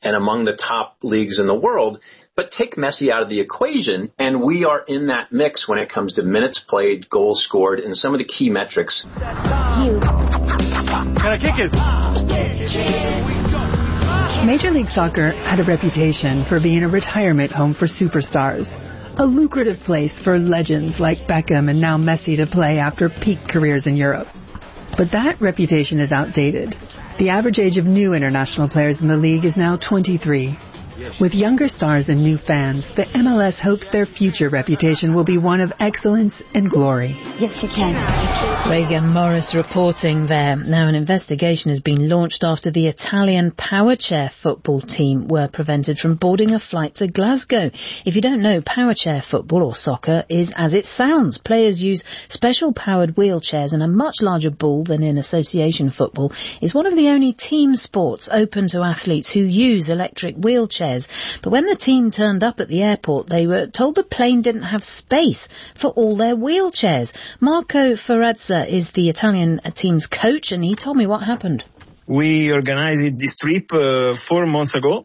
and among the top leagues in the world. But take Messi out of the equation, and we are in that mix when it comes to minutes played, goals scored, and some of the key metrics. Can I kick it? Major League Soccer had a reputation for being a retirement home for superstars, a lucrative place for legends like Beckham and now Messi to play after peak careers in Europe. But that reputation is outdated. The average age of new international players in the league is now 23. With younger stars and new fans, the MLS hopes their future reputation will be one of excellence and glory. Yes, you can. Reagan Morris reporting there. Now, an investigation has been launched after the Italian power chair football team were prevented from boarding a flight to Glasgow. If you don't know, power chair football or soccer is as it sounds. Players use special powered wheelchairs, and a much larger ball than in association football is one of the only team sports open to athletes who use electric wheelchairs. But when the team turned up at the airport, they were told the plane didn't have space for all their wheelchairs. Marco Ferrazza is the Italian team's coach, and he told me what happened. We organized this trip 4 months ago,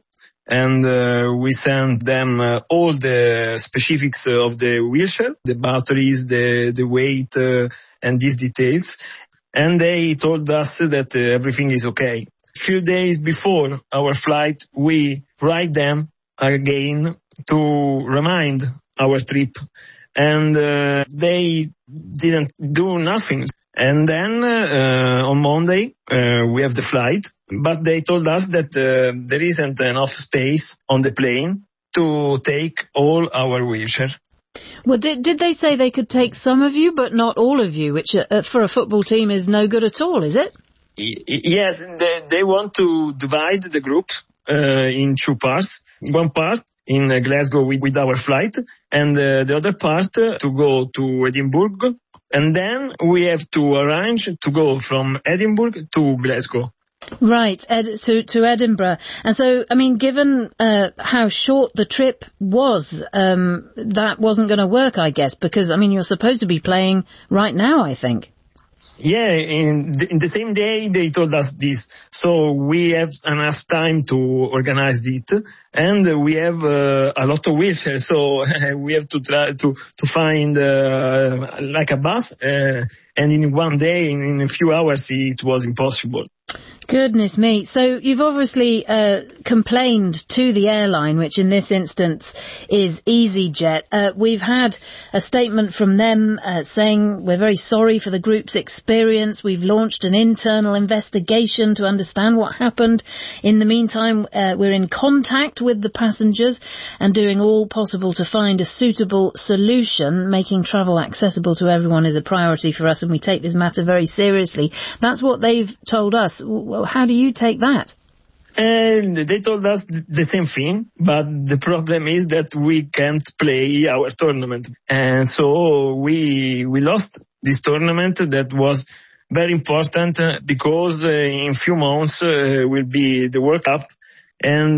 and we sent them all the specifics of the wheelchair, the batteries, the weight, and these details. And they told us that everything is okay. Few days before our flight, we write them again to remind our trip, and they didn't do nothing. And then on Monday we have the flight, but they told us that there isn't enough space on the plane to take all our wheelchairs. Well, did they say they could take some of you, but not all of you, which for a football team is no good at all, is it? Yes, they want to divide the group in two parts. One part in Glasgow with our flight, and the other part to go to Edinburgh. And then we have to arrange to go from Edinburgh to Glasgow. Right, to Edinburgh. And so, I mean, given how short the trip was, that wasn't going to work, I guess, because, I mean, you're supposed to be playing right now, I think. Yeah, in the same day they told us this, so we have enough time to organize it, and we have a lot of wheelchairs, so we have to try to find like a bus, and in one day, in a few hours, it was impossible. Goodness me. So you've obviously complained to the airline, which in this instance is EasyJet. We've had a statement from them saying we're very sorry for the group's experience. We've launched an internal investigation to understand what happened. In the meantime, we're in contact with the passengers and doing all possible to find a suitable solution. Making travel accessible to everyone is a priority for us, and we take this matter very seriously. That's what they've told us. How do you take that? And they told us the same thing, but the problem is that we can't play our tournament. And so we lost this tournament that was very important because in few months will be the World Cup. And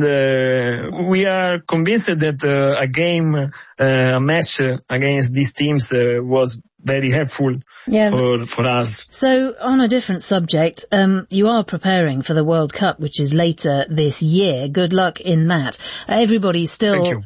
we are convinced that a match against these teams was very helpful for us. So, on a different subject, you are preparing for the World Cup, which is later this year. Good luck in that. Everybody's still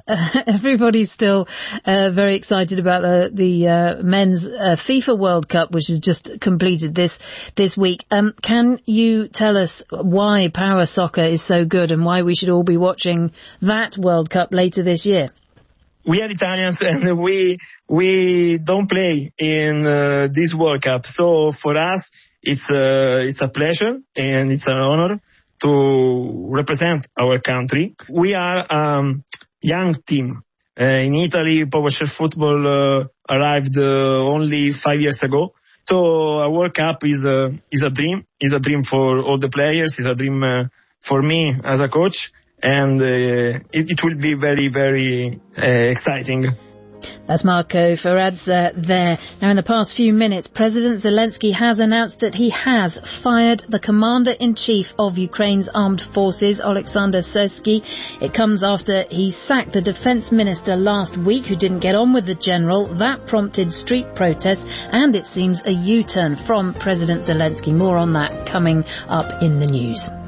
very excited about the men's FIFA World Cup, which has just completed this week. Can you tell us why Power Soccer is so good and why we should all be watching that World Cup later this year? We are Italians, and we don't play in this World Cup. So for us, it's a pleasure and it's an honor to represent our country. We are a young team. In Italy, PowerChair Football arrived only 5 years ago. So a World Cup is a dream. It's a dream for all the players. It's a dream for me as a coach. And it will be very, very exciting. That's Marco Ferrazza there. Now, in the past few minutes, President Zelensky has announced that he has fired the Commander-in-Chief of Ukraine's armed forces, Oleksandr Syrsky. It comes after he sacked the defence minister last week, who didn't get on with the general. That prompted street protests, and it seems a U-turn from President Zelensky. More on that coming up in the news.